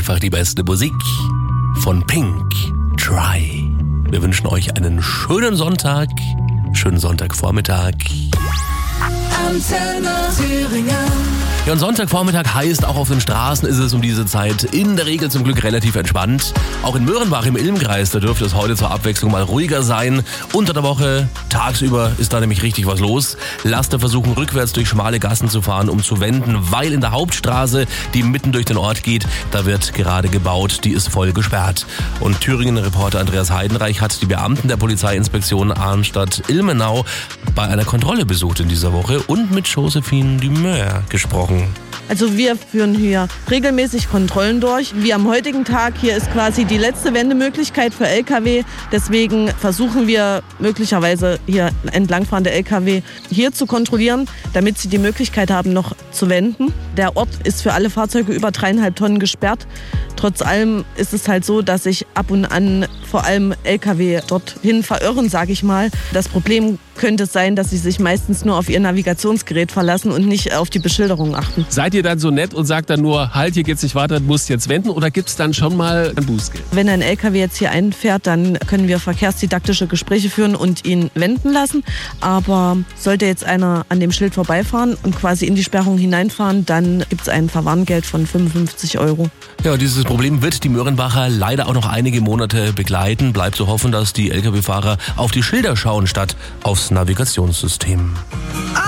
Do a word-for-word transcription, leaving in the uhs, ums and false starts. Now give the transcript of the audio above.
einfach die beste Musik von Pink. Try. Wir wünschen euch einen schönen Sonntag, schönen Sonntagvormittag. Antenne Thüringen. Ja, und Sonntagvormittag heißt, auch auf den Straßen ist es um diese Zeit in der Regel zum Glück relativ entspannt. Auch in Möhrenbach im Ilmkreis, da dürfte es heute zur Abwechslung mal ruhiger sein. Unter der Woche, tagsüber, ist da nämlich richtig was los. Laster versuchen rückwärts durch schmale Gassen zu fahren, um zu wenden, weil in der Hauptstraße, die mitten durch den Ort geht, da wird gerade gebaut, die ist voll gesperrt. Und Thüringen-Reporter Andreas Heidenreich hat die Beamten der Polizeiinspektion Arnstadt-Ilmenau bei einer Kontrolle besucht in dieser Woche und mit Josephine Dumeur gesprochen. Also wir führen hier regelmäßig Kontrollen durch. Wie am heutigen Tag, hier ist quasi die letzte Wendemöglichkeit für L K W. Deswegen versuchen wir möglicherweise hier entlangfahrende L K W hier zu kontrollieren, damit sie die Möglichkeit haben, noch zu wenden. Der Ort ist für alle Fahrzeuge über dreieinhalb Tonnen gesperrt. Trotz allem ist es halt so, dass sich ab und an vor allem L K W dorthin verirren, sage ich mal. Das Problem könnte es sein, dass sie sich meistens nur auf ihr Navigationsgerät verlassen und nicht auf die Beschilderung achten. Seid ihr dann so nett und sagt dann nur, halt, hier geht's nicht weiter, du musst jetzt wenden, oder gibt es dann schon mal ein Bußgeld? Wenn ein L K W jetzt hier einfährt, dann können wir verkehrsdidaktische Gespräche führen und ihn wenden lassen. Aber sollte jetzt einer an dem Schild vorbeifahren und quasi in die Sperrung hineinfahren, dann gibt es ein Verwarngeld von fünfundfünfzig Euro. Ja, dieses Problem wird die Möhrenbacher leider auch noch einige Monate begleiten. Bleibt zu hoffen, dass die L K W-Fahrer auf die Schilder schauen statt aufs Navigationssystem.